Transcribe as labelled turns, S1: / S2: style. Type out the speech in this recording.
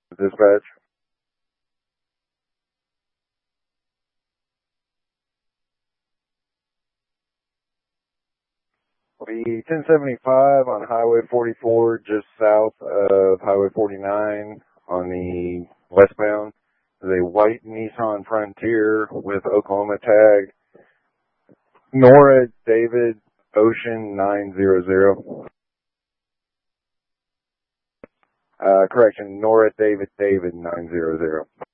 S1: Dispatch. The 1075 on Highway 44, just south of Highway 49 on the westbound. Is a white Nissan Frontier with Oklahoma tag. Nora David Ocean 900. Correction, Nora David 900.